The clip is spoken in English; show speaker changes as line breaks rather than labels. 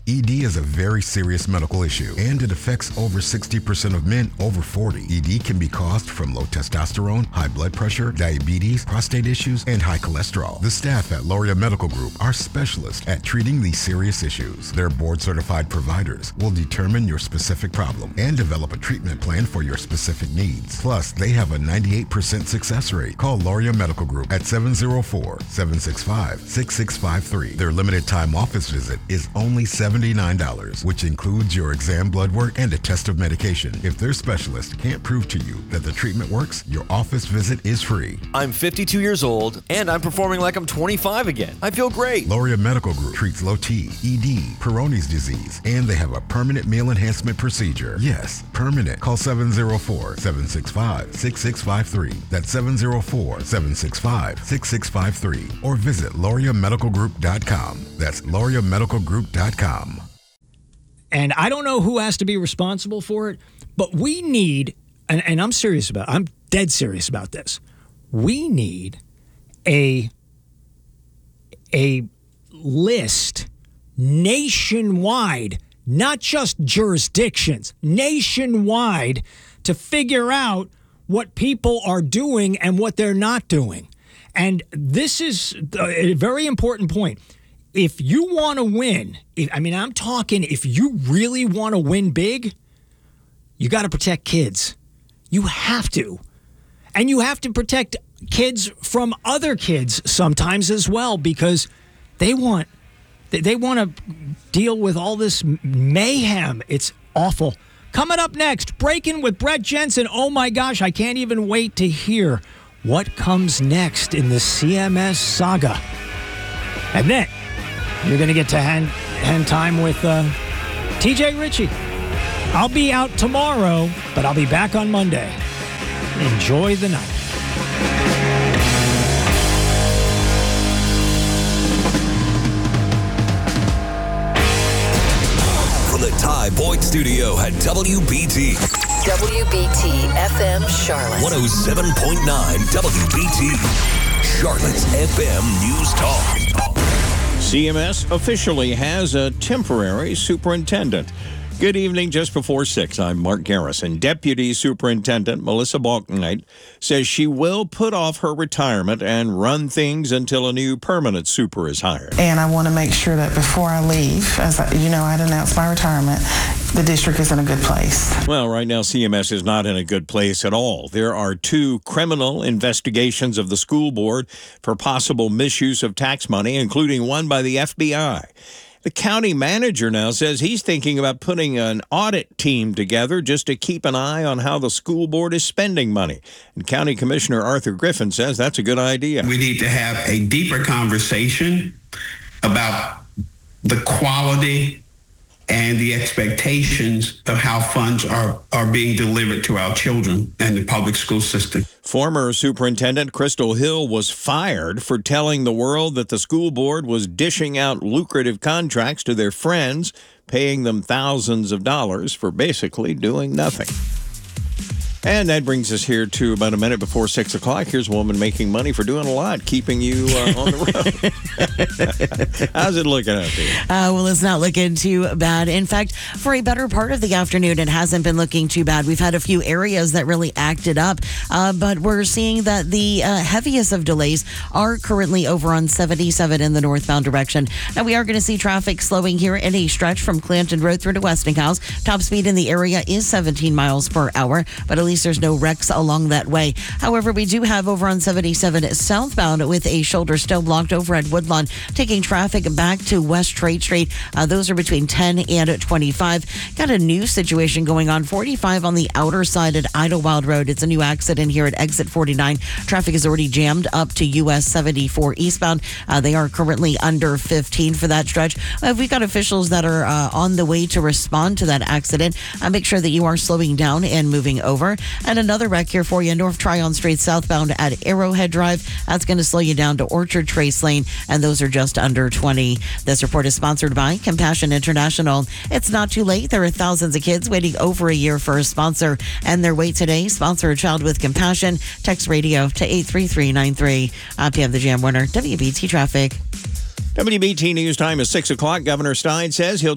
ED is a very serious medical issue, and it affects over 60% of men over 40. ED can be caused from low testosterone, high blood pressure, diabetes, prostate issues, and high cholesterol. The staff at Loria Medical Group are specialists at treating these serious issues. Their board-certified providers will determine your specific problem and develop a treatment plan for your specific needs. Plus, they have a 98% success rate. Call Loria Medical Group at 704-765-6653. Their limited time office visit is only $79, which includes your exam, blood work, and a test of medication. If their specialist can't prove to you that the treatment works, your office visit is free.
I'm 52 years old, and I'm performing like I'm 25 again. I feel great.
Loria Medical Group treats low T, ED, Peyronie's disease, and they have a permanent meal enhancement procedure. Yes, permanent. Call 704-765-6653. That's 704-765-6653. Or visit LoriaMedicalGroup.com. That's LoriaMedicalGroup.com.
And I don't know who has to be responsible for it, but we need, and I'm dead serious about this. We need a list nationwide, not just jurisdictions, nationwide, to figure out what people are doing and what they're not doing. And this is a very important point. If you want to win, I'm talking if you really want to win big, you got to protect kids. You have to. And you have to protect kids from other kids sometimes as well, because they want to deal with all this mayhem. It's awful. Coming up next, Breaking with Brett Jensen. Oh my gosh, I can't even wait to hear what comes next in the CMS saga. And then you're going to get to hand time with TJ Ritchie. I'll be out tomorrow, but I'll be back on Monday. Enjoy the night.
From the Ty Boyd Studio at WBT.
WBT FM Charlotte.
107.9 WBT. Charlotte's FM News Talk.
CMS officially has a temporary superintendent. Good evening. Just before 6, I'm Mark Garrison. Deputy Superintendent Melissa Balknight says she will put off her retirement and run things until a new permanent super is hired.
And I want to make sure that before I leave, I'd announced my retirement, the district is in a good place.
Well, right now, CMS is not in a good place at all. There are 2 criminal investigations of the school board for possible misuse of tax money, including one by the FBI. The county manager now says he's thinking about putting an audit team together just to keep an eye on how the school board is spending money. And County Commissioner Arthur Griffin says that's a good idea.
We need to have a deeper conversation about the quality and the expectations of how funds are being delivered to our children and the public school system.
Former Superintendent Crystal Hill was fired for telling the world that the school board was dishing out lucrative contracts to their friends, paying them thousands of dollars for basically doing nothing. And that brings us here to about a minute before 6 o'clock. Here's a woman making money for doing a lot, keeping you on the road. How's it looking out there?
Well, it's not looking too bad. In fact, for a better part of the afternoon, it hasn't been looking too bad. We've had a few areas that really acted up, but we're seeing that the heaviest of delays are currently over on 77 in the northbound direction. Now, we are going to see traffic slowing here in a stretch from Clanton Road through to Westinghouse. Top speed in the area is 17 miles per hour, but at least there's no wrecks along that way. However, we do have over on 77 southbound with a shoulder still blocked over at Woodlawn, taking traffic back to West Trade Street. Those are between 10 and 25. Got a new situation going on 45 on the outer side at Idlewild Road. It's a new accident here at exit 49. Traffic is already jammed up to US 74 eastbound. They are currently under 15 for that stretch. We've got officials that are on the way to respond to that accident. Make sure that you are slowing down and moving over. And another wreck here for you, North Tryon Street southbound at Arrowhead Drive. That's going to slow you down to Orchard Trace Lane, and those are just under 20. This report is sponsored by Compassion International. It's not too late. There are thousands of kids waiting over a year for a sponsor, and their wait today. Sponsor a child with compassion. Text radio to 83393. PM the Jam winner. WBT Traffic.
WBT News Time is 6 o'clock. Governor Stein says he'll